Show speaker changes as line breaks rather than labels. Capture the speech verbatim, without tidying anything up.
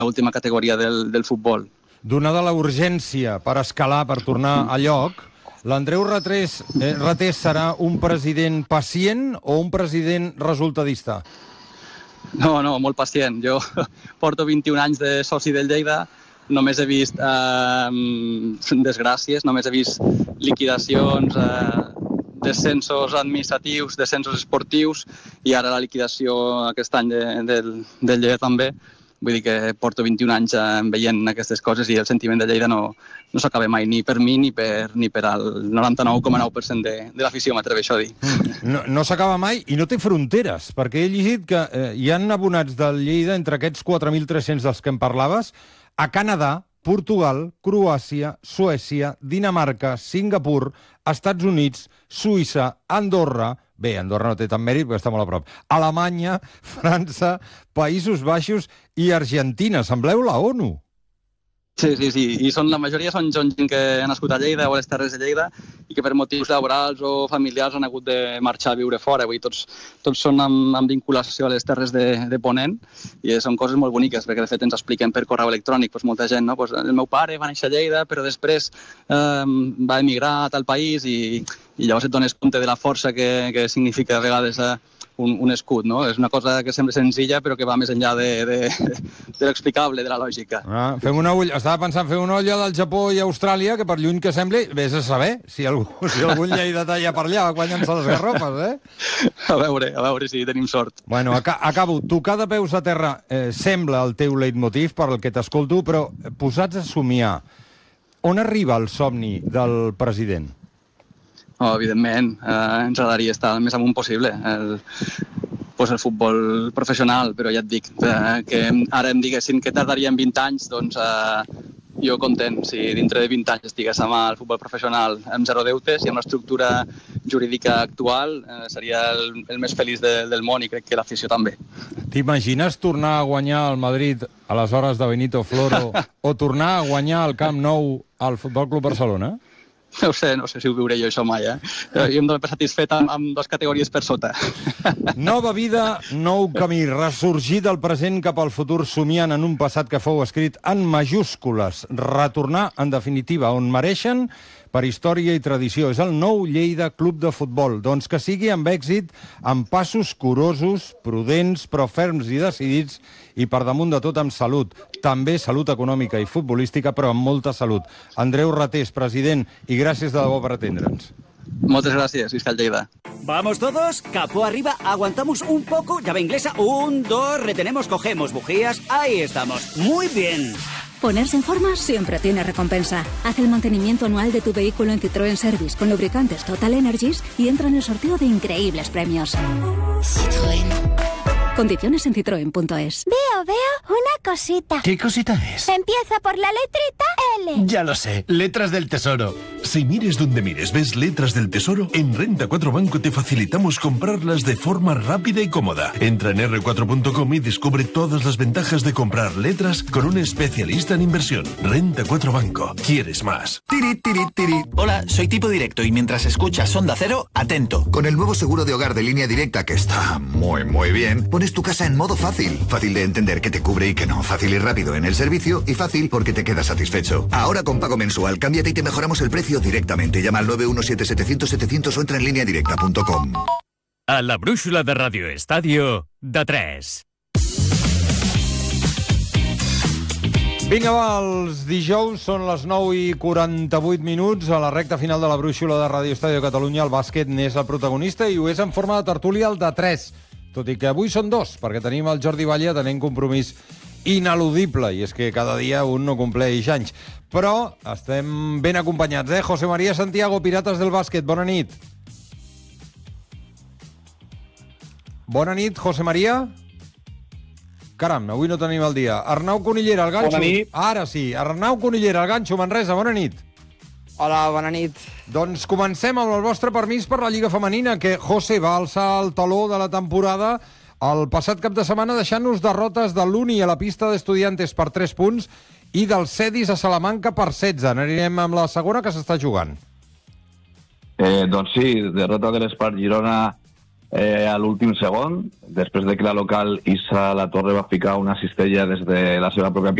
l'última categoria del, del futbol.
Donada la urgència per escalar, per tornar a lloc, l'Andreu Ratés, eh, Ratés serà un president pacient o un president resultadista?
No, no, molt pacient. Jo porto vint-i-un anys de soci del Lleida, només he vist eh, desgràcies, només he vist liquidacions, eh, descensos administratius, descensos esportius, i ara la liquidació aquest any de, del, del Lleida també. Vull dir que porto vint-i-un anys eh, veient aquestes coses i el sentiment de Lleida no, no s'acaba mai, ni per mi ni per, ni per al noranta-nou coma nou per cent de, de l'afició, m'atreveixo a dir.
No, no s'acaba mai i no té fronteres, perquè he llegit que eh, hi ha abonats del Lleida, entre aquests quatre mil tres-cents dels que em parlaves, a Canadà, Portugal, Croàcia, Suècia, Dinamarca, Singapur, Estats Units, Suïssa, Andorra... Bé, Andorra no té tant mèrit perquè està molt a prop. Alemanya, França, Països Baixos i Argentina. Sembleu la ONU.
Sí, sí, sí. I són, la majoria són gent que ha nascut a Lleida o a les Terres de Lleida i que per motius laborals o familiars han hagut de marxar a viure fora. Vull dir, tots, tots són amb, amb vinculació a les Terres de, de Ponent i són coses molt boniques, perquè de fet ens expliquen per correu electrònic pues, molta gent. No? Pues, el meu pare va néixer a Lleida, però després eh, va emigrar a tal país i, i llavors et dones compte de la força que, que significa a vegades eh, un, un escut. No? És una cosa que sembla senzilla però que va més enllà de, de, de l'explicable, de la lògica.
Ah, fem una ull... Estava pensant fer una olla del Japó i Austràlia, que per lluny que sembli, vés a saber si algú, si algun lleidatà hi ha per allà guanyant-se les garrofes, eh?
A veure, a veure si tenim sort.
Bueno, aca acabo. Tocar de peus a terra eh, sembla el teu leitmotiv per el que t'escolto, però posats a somiar, on arriba el somni del president?
Oh, evidentment, eh, ens agradaria estar el més amunt possible. El, pues el futbol professional, però ja et dic, eh, que ara em diguessin que tardarien vint anys, doncs eh, jo content. Si dintre de vint anys estigués amb el futbol professional amb zero deutes i amb l'estructura jurídica actual, eh, seria el, el més feliç de, del món i crec que l'afició també.
T'imagines tornar a guanyar al Madrid a les hores de Benito Floro o tornar a guanyar al Camp Nou al Futbol Club Barcelona?
No sé, no sé si ho viuré jo això mai, eh? Jo em dono per satisfet amb, amb dues categories per sota.
Nova vida, nou camí, ressorgir del present cap al futur somiant en un passat que fou escrit en majúscules. Retornar, en definitiva, on mereixen per història i tradició. És el nou Lleida Club de Futbol. Doncs que sigui amb èxit, amb passos curosos, prudents, però ferms i decidits, i per damunt de tot amb salut. També salut econòmica i futbolística, però amb molta salut. Andreu Ratés, president, i gràcies de debò per atendre'ns.
Moltes gràcies, Fiscal Lleida.
Vamos todos, capó arriba, aguantamos un poco, llave inglesa, un, dos, retenemos, cogemos bujías, ahí estamos. Muy bien.
Ponerse en forma siempre tiene recompensa. Haz el mantenimiento anual de tu vehículo en Citroën Service con lubricantes Total Energies y entra en el sorteo de increíbles premios. Citroën. Condiciones en citroen punto es.
Veo, veo una cosita.
¿Qué cosita es?
Empieza por la letrita L.
Ya lo sé, letras del tesoro. Si mires donde mires ves letras del tesoro, en Renta cuatro Banco te facilitamos comprarlas de forma rápida y cómoda. Entra en erre cuatro punto com y descubre todas las ventajas de comprar letras con un especialista en inversión. Renta cuatro Banco. ¿Quieres más?
Tiri, tiri, tiri. Hola, soy Tipo Directo y mientras escuchas Onda Cero, atento.
Con el nuevo seguro de hogar de Línea Directa, que está muy, muy bien, pones tu casa en modo fácil. Fácil de entender que te cubre y que no. Fácil y rápido en el servicio y fácil porque te quedas satisfecho. Ahora con pago mensual, cámbiate y te mejoramos el precio directamente. Llama al nueve uno siete setecientos setecientos o entra en línea directa punto com.
A la brúixola de Radio Estadio, de tres.
Vinga, va, els dijous són les nou i quaranta-vuit minuts. A la recta final de la brúixola de Radio Estadio Catalunya, el bàsquet n'és el protagonista i ho és en forma de tertúlia el de tres. Tot i que avui són dos, perquè tenim el Jordi Batlle tenint compromís ineludible, i és que cada dia un no compleix anys. Però estem ben acompanyats, eh? José María Santiago, Pirates del Bàsquet, bona nit. Bona nit, José María. Caram, avui no tenim el dia. Arnau Conillera, el ganxo.
Bona nit.
Ara sí, Arnau Conillera, el ganxo, Manresa, bona nit.
Hola, bona nit.
Doncs comencem amb el vostre permís per la Lliga Femenina, que José va alçar el taló de la temporada el passat cap de setmana deixant-nos derrotes de l'Uni a la pista d'Estudiantes per tres punts i del Cedis a Salamanca per setze. Anirem amb la segona que s'està jugant.
Eh, doncs sí, derrota de l'Espart Girona eh, a l'últim segon, després de que la local Issa La Torre va ficar una cistella des de la seva pròpia